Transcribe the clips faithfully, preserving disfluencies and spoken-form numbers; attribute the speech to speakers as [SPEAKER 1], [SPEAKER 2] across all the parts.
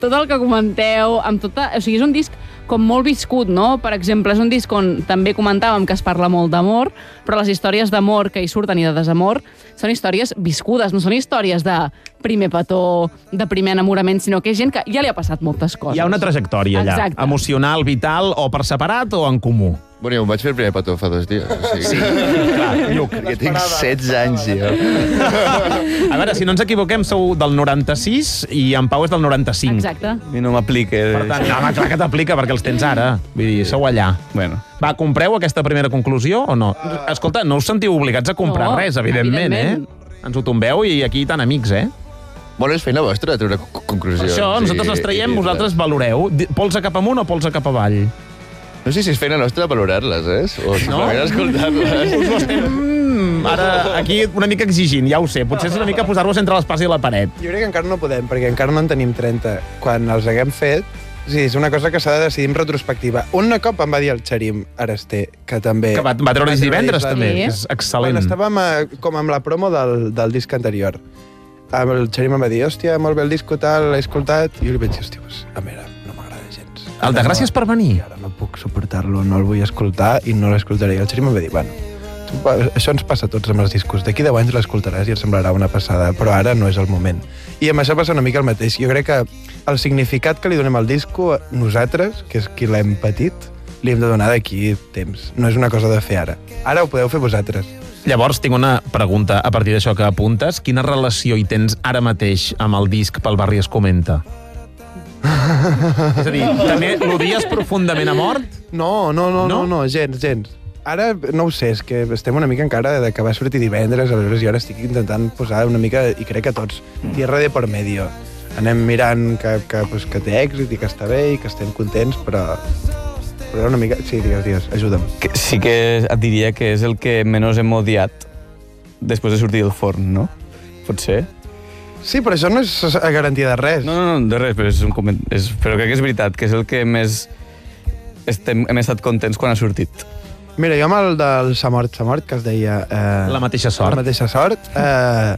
[SPEAKER 1] tot el que comenteu, amb tota... O sigui, és un disc com molt viscut, no? Per exemple, és un disc on també comentàvem que es parla molt d'amor, però les històries d'amor que hi surten i de desamor són històries viscudes, no són històries de primer petó, de primer enamorament, sinó que és gent que ja li ha passat moltes coses.
[SPEAKER 2] Hi ha una trajectòria allà,
[SPEAKER 1] Exacte.
[SPEAKER 2] Emocional, vital, o per separat o en comú.
[SPEAKER 3] Bueno, jo em vaig fer el primer petó fa dos dies. O sigui...
[SPEAKER 2] Sí, clar, Lluc.
[SPEAKER 3] Que tinc setze anys, jo.
[SPEAKER 2] A veure, si no ens equivoquem, sou del noranta-sis i en Pau és del noranta-cinc.
[SPEAKER 1] Exacte.
[SPEAKER 4] A mi no m'aplica.
[SPEAKER 2] Per tant, no, home, clar que t'aplica, perquè els tens ara. Vull dir, sou allà.
[SPEAKER 4] Bueno.
[SPEAKER 2] Va, compreu aquesta primera conclusió o no? Escolta, no us sentiu obligats a comprar
[SPEAKER 1] No,
[SPEAKER 2] res, evidentment,
[SPEAKER 1] evidentment.
[SPEAKER 2] eh? Ens ho tombeu i aquí tan amics, eh?
[SPEAKER 3] Bueno, és feina vostra treure conclusions.
[SPEAKER 2] Això, nosaltres les traiem, vosaltres valoreu. Polsa cap amunt o polsa cap avall?
[SPEAKER 3] No sé si és feina nostra valorar-les, eh? O simplement
[SPEAKER 2] No?
[SPEAKER 3] escoltar-les.
[SPEAKER 2] Us ho estem ara aquí una mica exigint, ja ho sé. Potser és una mica posar-vos entre l'espasa i la paret.
[SPEAKER 5] Jo crec que encara no podem, perquè encara no en tenim trenta. Quan els haguem fet, sí, és una cosa que s'ha de decidir en retrospectiva. Un cop em va dir el Xarim Araster, que també...
[SPEAKER 2] Que va, va treure disc divendres,
[SPEAKER 5] la-
[SPEAKER 2] també.
[SPEAKER 1] Sí.
[SPEAKER 2] Que és excel·lent.
[SPEAKER 5] Quan estàvem a, com amb la promo del, del disc anterior, el Xarim em va dir, hòstia, molt bé el disco, tal, l'he escoltat, i jo li vaig dir, hòstia, pues, a veure, no m'agrada gens.
[SPEAKER 2] El de gràcies per venir.
[SPEAKER 5] I ara no puc suportar-lo, no el vull escoltar i no l'escoltaré. I el Xarim em va dir, bueno, tu, això ens passa a tots amb els discos. D'aquí deu anys l'escoltaràs i et semblarà una passada, però ara no és el moment. I amb això passa una mica el mateix. Jo crec que el significat que li donem al disco, nosaltres, que és qui l'hem patit, li hem de donar d'aquí temps. No és una cosa de fer ara. Ara ho podeu fer vosaltres.
[SPEAKER 2] Llavors, tinc una pregunta a partir d'això que apuntes. Quina relació hi tens ara mateix amb el disc Pel barri es comenta? És a dir, també l'odies profundament a mort?
[SPEAKER 5] No, no, no,
[SPEAKER 2] No?
[SPEAKER 5] no, no, gens, gens. Ara, no ho sé, és que estem una mica encara de que va sortir divendres, aleshores jo ara estic intentant posar una mica, i crec que tots, tierra de por medio. Anem mirant que, que, pues, que té èxit i que està bé i que estem contents, però... Però una mica... Sí, digues, digues, ajuda'm.
[SPEAKER 4] Que sí que et diria que és el que menys hem odiat després de sortir del forn, no? Pot ser?
[SPEAKER 5] Sí, però això no és a garantia de res.
[SPEAKER 4] No, no, no, de res, però, és un coment... és... però crec que és veritat, que és el que més estem... hem estat contents quan ha sortit.
[SPEAKER 5] Mira, jo amb el del S'ha mort, s'ha mort, que es deia... Eh,
[SPEAKER 2] La mateixa sort.
[SPEAKER 5] La mateixa sort. Eh,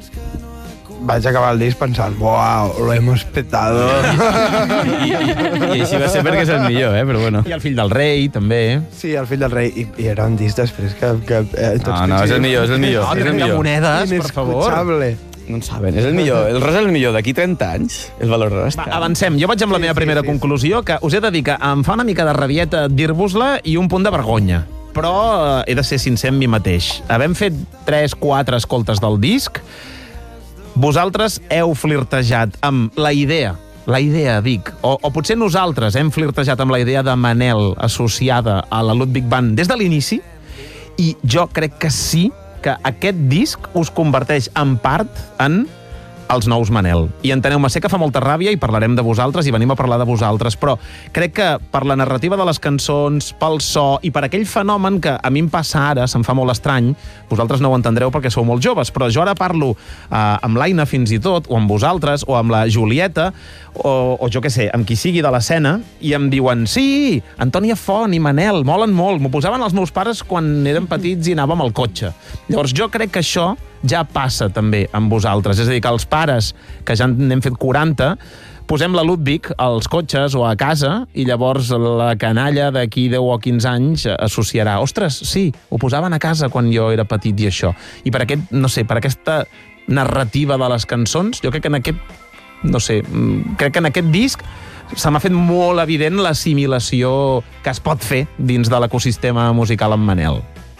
[SPEAKER 5] vaig acabar el disc pensant, uau, lo hemos petado.
[SPEAKER 4] I, i, I així va ser perquè és el millor, eh? Però bueno.
[SPEAKER 2] I el fill del rei, també.
[SPEAKER 5] Sí, el fill del rei. I, i era un disc després que... que eh, tots
[SPEAKER 4] No, no, és el millor, és el millor.
[SPEAKER 2] No,
[SPEAKER 4] és el
[SPEAKER 2] tirem de
[SPEAKER 4] millor.
[SPEAKER 2] monedes, per favor.
[SPEAKER 5] Inescuchable.
[SPEAKER 4] No en saben, és el millor. El res és el millor. D'aquí trenta anys el valoraràs
[SPEAKER 2] Va,
[SPEAKER 4] tant.
[SPEAKER 2] avancem. Jo vaig amb la
[SPEAKER 5] Sí,
[SPEAKER 2] meva
[SPEAKER 5] sí,
[SPEAKER 2] primera
[SPEAKER 5] sí.
[SPEAKER 2] conclusió, que us he de dir que em fa una mica de rabieta dir-vos-la i un punt de vergonya. Però eh, he de ser sincer amb mi mateix. Havem fet tres quatre escoltes del disc. Vosaltres heu flirtejat amb la idea, la idea, dic, o, o potser nosaltres hem flirtejat amb la idea de Manel associada a la Ludwig Band des de l'inici, i jo crec que sí que aquest disc us converteix en part en els nous Manel. I enteneu-me, sé que fa molta ràbia i parlarem de vosaltres i venim a parlar de vosaltres, però crec que per la narrativa de les cançons, pel so i per aquell fenomen que a mi em passa ara, se'm fa molt estrany, vosaltres no ho entendreu perquè sou molt joves, però jo ara parlo eh, amb l'Aina fins i tot, o amb vosaltres, o amb la Julieta, o, o jo què sé, amb qui sigui de l'escena, i em diuen, sí, Antònia Font i Manel, molen molt, m'ho posaven els meus pares quan érem petits i anàvem al cotxe. Llavors jo crec que això ja passa també amb vosaltres. És a dir, que els pares, que ja n'hem fet quaranta, posem la Ludwig als cotxes o a casa i llavors la canalla d'aquí deu o quinze anys associarà, ostres, sí, ho posaven a casa quan jo era petit i això. I per aquest, no sé, per aquesta narrativa de les cançons, jo crec que en aquest, no sé, crec que en aquest disc se m'ha fet molt evident l'assimilació que es pot fer dins de l'ecosistema musical amb Manel.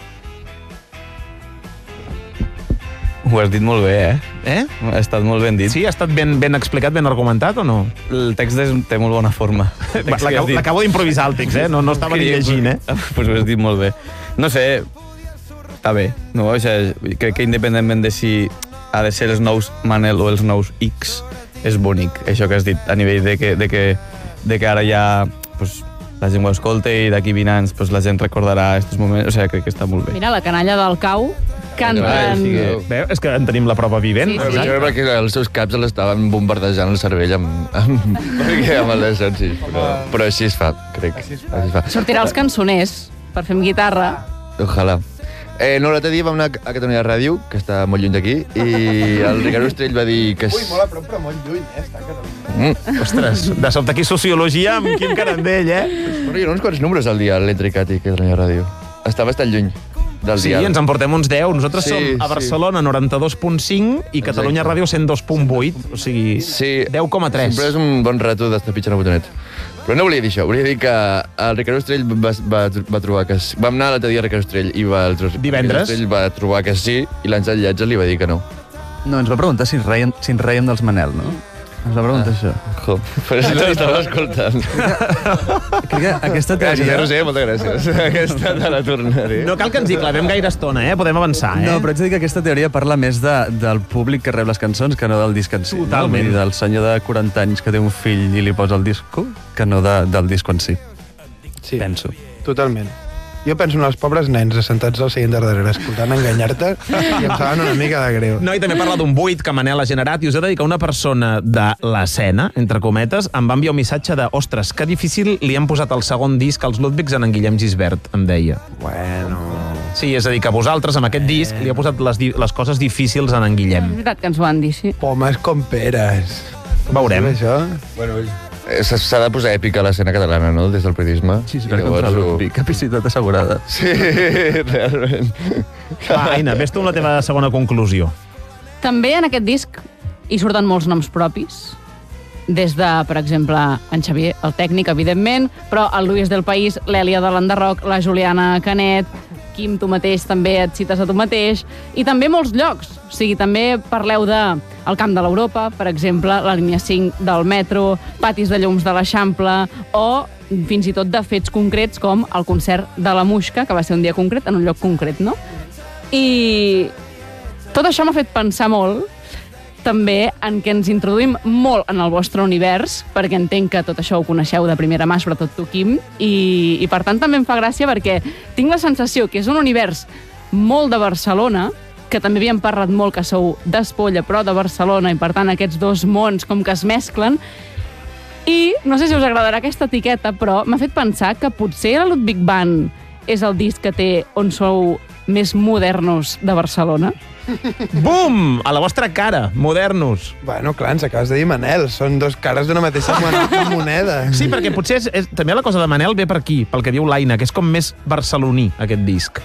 [SPEAKER 4] Ho has dit molt bé, eh?
[SPEAKER 2] Eh?
[SPEAKER 4] Ha estat molt ben dit.
[SPEAKER 2] Sí, ha estat ben, ben explicat, ben argumentat o no?
[SPEAKER 4] El text és, té molt bona forma.
[SPEAKER 2] L'acabo d'improvisar el text, eh? No, no estava ni llegint, eh?
[SPEAKER 4] Pues ho has dit molt bé. No sé, està bé. No? O sigui, crec que independentment de si ha de ser els nous Manel o els nous X, és bonic, això que has dit, a nivell de que, de que, de que ara ja pues, la gent ho escolta i d'aquí vint anys pues, la gent recordarà aquests moments. O sigui, crec que està molt bé.
[SPEAKER 1] Mira, la canalla del Cau canten...
[SPEAKER 4] Ai, sí que...
[SPEAKER 2] Veu? És que en tenim la prova vivent.
[SPEAKER 1] Sí, sí.
[SPEAKER 3] Jo crec que els seus caps l'estaven bombardejant el cervell amb, amb, amb el son, sí. Però, però així es fa, crec. Així es fa.
[SPEAKER 1] Sortirà els cançoners per fer amb guitarra.
[SPEAKER 3] Ojalà. Eh, no, l'altre dia vam anar a Catalunya Ràdio, que està molt lluny d'aquí, i el Ricard Ostrell va dir que...
[SPEAKER 5] Ui, molt a prop, però molt lluny, eh? Està a Catalunya.
[SPEAKER 3] Mm.
[SPEAKER 2] Ostres, de sobte aquí sociologia amb Quim Carandell, eh?
[SPEAKER 3] Bueno, hi ha uns quants números al dia, l'Entricat i Catalunya Ràdio. Està bastant lluny del
[SPEAKER 2] Sí,
[SPEAKER 3] dial.
[SPEAKER 2] ens en portem uns deu. Nosaltres
[SPEAKER 3] Sí,
[SPEAKER 2] som a Barcelona noranta-dos punt cinc i Catalunya
[SPEAKER 3] Exacte.
[SPEAKER 2] Ràdio cent dos punt vuit, o sigui,
[SPEAKER 3] Sí,
[SPEAKER 2] deu coma tres.
[SPEAKER 3] sempre és un bon rato d'estar pitjant el botonet. Però no volia dir això, volia dir que el Ricard Ostrell va, va, va trobar que... sí. Vam anar l'altre dia a Ricard Ostrell i va, el
[SPEAKER 2] Divendres.
[SPEAKER 3] Ricard Ostrell va trobar que sí i l'Àngel Lletja li va dir que no.
[SPEAKER 4] No, ens va preguntar si ens reiem, si ens reiem dels Manel, no? Ens va preguntar ah. això.
[SPEAKER 3] Jo, però si no l'estava escoltant.
[SPEAKER 4] Crec que aquesta
[SPEAKER 3] Gràcies,
[SPEAKER 4] teoria...
[SPEAKER 3] eh, Roser, moltes gràcies. Aquesta te la tornaré.
[SPEAKER 2] No cal que ens hi clavem gaire estona, eh? Podem avançar, eh?
[SPEAKER 4] No, però haig de dir que aquesta teoria parla més de, del públic que rep les cançons que no del disc en si.
[SPEAKER 2] Totalment.
[SPEAKER 4] No? Vull dir, del senyor de quaranta anys que té un fill i li posa el disco, que no de, del disco en si.
[SPEAKER 5] Sí,
[SPEAKER 4] Penso.
[SPEAKER 5] totalment. Jo penso en els pobres nens assentats al seient de darrere escoltant enganyar-te i em saben una mica de greu.
[SPEAKER 2] No, i també parla d'un buit que Manel ha generat i us he de dir que una persona de l'escena, entre cometes, em va enviar un missatge de ostres, que difícil li han posat el segon disc als Ludwigs en en Guillem Gisbert, em deia.
[SPEAKER 5] Bueno...
[SPEAKER 2] Sí, és a dir, que vosaltres amb aquest disc li ha posat les, di- les coses difícils en en Guillem.
[SPEAKER 1] És veritat que ens ho van dir, sí.
[SPEAKER 5] Pomes com peres.
[SPEAKER 2] Veurem.
[SPEAKER 5] Sí, això?
[SPEAKER 3] Bueno, eh, s'ha s'ha de posar èpica a l'escena catalana, no?, des del periodisme.
[SPEAKER 4] Sí, sí,
[SPEAKER 3] I
[SPEAKER 4] per contra
[SPEAKER 3] llavors ho-
[SPEAKER 4] l'Olympic. Capacitat assegurada.
[SPEAKER 3] Sí, realment.
[SPEAKER 2] Va, Aina, ves tu amb la teva segona conclusió.
[SPEAKER 1] També en aquest disc hi surten molts noms propis, des de, per exemple, en Xavier, el tècnic, evidentment, però el Luis del País, l'Èlia de l'Enderroc, la Juliana Canet, Quim, tu mateix també et cites a tu mateix, i també molts llocs. O sigui, també parleu de el Camp de l'Europa, per exemple, la línia cinc del metro, patis de llums de l'Eixample, o fins i tot de fets concrets com el concert de la Muixca, que va ser un dia concret, en un lloc concret, no? I tot això m'ha fet pensar molt també en què ens introduïm molt en el vostre univers, perquè entenc que tot això ho coneixeu de primera mà, sobretot tu, Quim, i, i per tant també em fa gràcia perquè tinc la sensació que és un univers molt de Barcelona, que també havíem parlat molt que sou d'Espolla, però de Barcelona, i per tant aquests dos mons com que es mesclen, i no sé si us agradarà aquesta etiqueta, però m'ha fet pensar que potser la Ludwig Band és el disc que té on sou més modernos de Barcelona.
[SPEAKER 2] Bum! A la vostra cara, modernos.
[SPEAKER 5] Bueno, clar, ens acabes de dir Manel. Són dos cares d'una mateixa mon- moneda.
[SPEAKER 2] Sí, perquè potser és, és, també la cosa de Manel ve per aquí, pel que diu l'Aina, que és com més barceloní, aquest disc.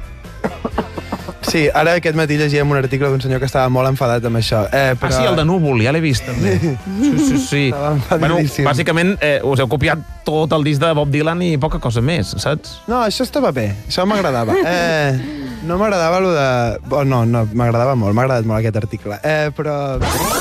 [SPEAKER 5] Sí, ara aquest matí llegíem un article d'un senyor que estava molt enfadat amb això. Eh, però...
[SPEAKER 2] Ah, sí, el de Núvol, ja l'he vist, també. Sí, sí, sí.
[SPEAKER 5] Estava
[SPEAKER 2] Bueno,
[SPEAKER 5] enfadadíssim.
[SPEAKER 2] bàsicament, eh, us heu copiat tot el disc de Bob Dylan i poca cosa més, saps?
[SPEAKER 5] No, això estava bé. Això m'agradava. Eh, no m'agradava lo de... Oh, no, no, m'agradava molt. M'ha agradat molt aquest article. Eh, però...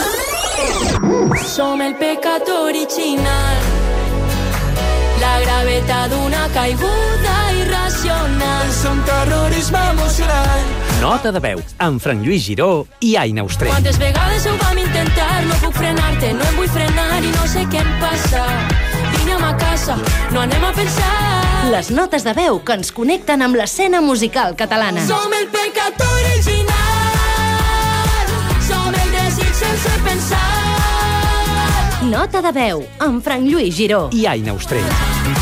[SPEAKER 6] Som el pecat original, la gravetat d'una caiguda irracional.
[SPEAKER 7] Som terrorisme emocional.
[SPEAKER 8] Nota de veu, amb Frank Lluís Giró i Aina Ostrell.
[SPEAKER 6] Quantes vegades ho vam intentar, no puc frenar-te, no em vull frenar i no sé què em passa. Vine'm a casa, no anem a pensar.
[SPEAKER 9] Les notes de veu que ens connecten amb l'escena musical catalana.
[SPEAKER 6] Som el pecat original, som el desig sense pensar.
[SPEAKER 9] Nota de veu, amb Frank Lluís Giró.
[SPEAKER 8] I Aina Ostrell.